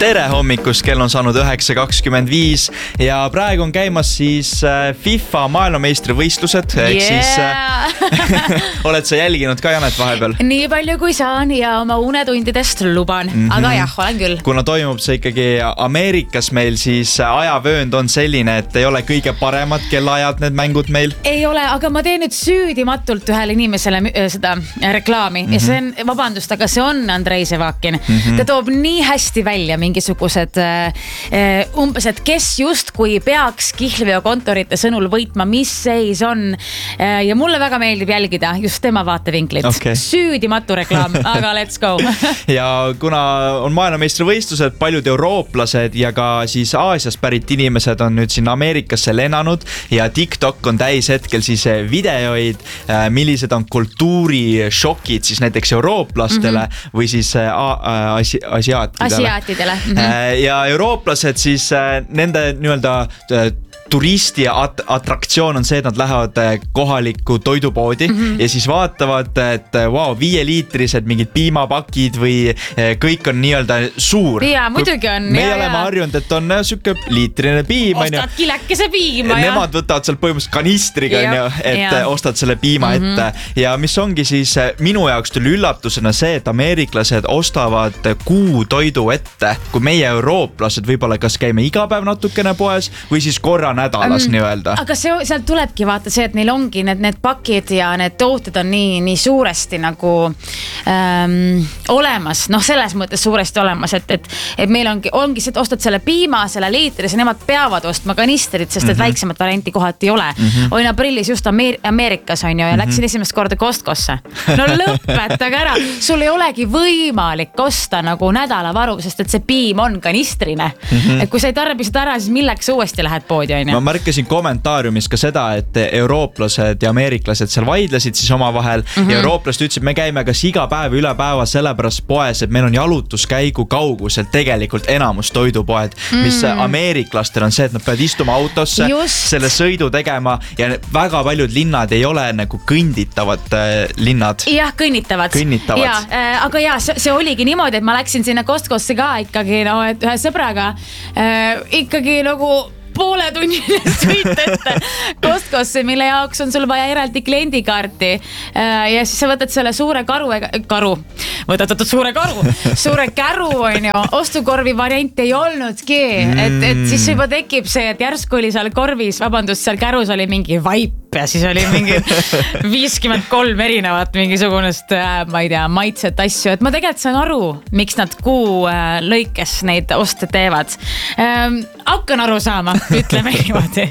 Tere hommikust, kell on saanud 9.25 ja praegu on käimas siis FIFA maailmameistrivõistlused. Siis oled sa jälginud ka, Janet, vahepeal? Nii palju kui saan ja oma unetundidest luban, aga jah, olen küll. Kuna toimub see ikkagi Ameerikas meil, siis ajavöönd on selline, et ei ole kõige paremad kellaajad need mängud meil. Ei ole, aga ma teen nüüd süüdimatult ühele inimesele seda reklaami ja see on, vabandust, aga see on Andrei Sevakin. Ta toob nii hästi välja mingisugused umbes, et kes justkui peaks kihlveokontorite sõnul võitma, mis seis on. Ja mulle väga meeldib jälgida just tema vaatevinklit. Okay. Süüdimatu reklaam, aga let's go. Ja kuna on maailmameistrivõistlused, paljud eurooplased ja ka siis Aasiast pärit inimesed on nüüd siin Ameerikasse lennanud ja TikTok on täis hetkel siis videoid, millised on kultuurishokid siis näiteks eurooplastele või siis asiaatidele. Ja eurooplased siis nende nii-öelda turisti atraktsioon on see, et nad lähevad kohalikku toidupoodi ja siis vaatavad, et 5-liitrised mingid piimapakid või kõik on nii-öelda suur. Ja muidugi on. Me oleme harjunud, et on süke liitrine piim. Ostad kilekese piima. Nemad võtavad seal põhimõtteliselt kanistriga, et ostad selle piima ette. Ja mis ongi siis minu jaoks tuli üllatusena see, et ameeriklased ostavad kuu toidu ette, kui meie eurooplased võib-olla kas käime iga päev natukene poes või siis korra nädalas nii-öelda. Aga sealt tulebki vaata see, et neil ongi need pakid ja need tooted on nii suuresti nagu olemas. Selles mõttes suuresti olemas, et meil ongi see, et ostad selle piima, selle liitris ja nemad peavad ostma kanistrit, sest et väiksemat varianti kohati ei ole. Olin aprillis just Ameerikas on ju ja läksin esimest korda Costcosse. No lõpetage ära. Sul ei olegi võimalik osta nagu nädalavaru, sest et see piim on kanistrine. Et kui sa ei tarbi seda ära, siis milleks uuesti lähed poodi? Ma märkasin kommentaariumis ka seda, et eurooplased ja ameeriklased seal vaidlesid siis omavahel ja eurooplased ütlesid, me käime kas iga päev üle päeva sellepärast poes, et meil on jalutuskäigu kauguselt tegelikult enamus toidupoed, mis ameeriklastel on see, et nad peavad istuma autosse, selle sõidu tegema ja väga paljud linnad ei ole nagu kõnditavad linnad. Jah, kõnnitavad. Ja, aga ja, see oligi niimoodi, et ma läksin sinna Costcosse ka ikkagi ühe sõbraga ikkagi nagu pooletunnine sõit ette Costcosse, mille jaoks on sul vaja eraldi kliendikaarti ja siis sa võtad selle suure suure käru on ju, ostukorvi variant ei olnudki, et siis juba tekib see, et järsku oli seal korvis, seal kärus oli mingi vaip ja siis oli mingi 53 erinevat mingisugust, ma ei tea, maitset asju, et ma tegelikult saan aru, miks nad kuu lõikes neid oste teevad. Hakkan aru saama, ütleme niimoodi.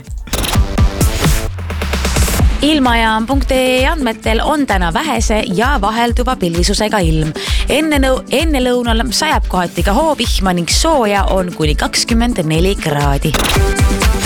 Ilmajaam.ee andmetel on täna vähese ja vahelduva pilvisusega ilm. Enne lõunal sajab kohati ka hoovihma ning sooja on kuni 24 kraadi.